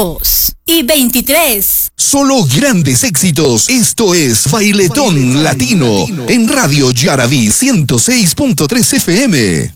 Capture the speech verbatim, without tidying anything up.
veintidós y veintitrés. Solo grandes éxitos. Esto es Bailetón, Bailetón Latino, Latino en Radio Yaraví ciento seis punto tres F M.